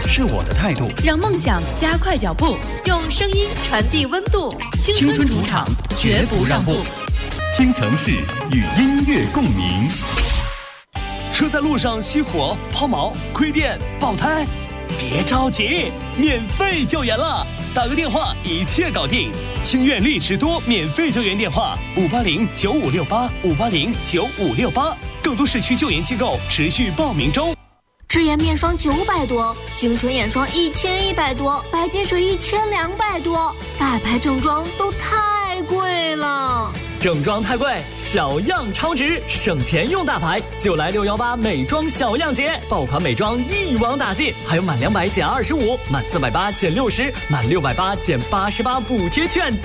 是我的态度， 让梦想加快脚步， 用声音传递温度。 青春主场，绝不让步。 京城市与音乐共鸣。 车在路上熄火、抛锚、亏电、爆胎，别着急，免费救援了！打个电话，一切搞定。清苑丽驰多免费救援电话：580-9568，580-9568。更多市区救援机构持续报名中。 智妍面霜900多，精纯眼霜1100多，白金水1200多，大牌正装都太贵了。 正装太贵，小样超值，省钱用大牌，就来618美妆小样节，爆款美妆一网打尽，还有满200减25，满480减60，满680减88补贴券。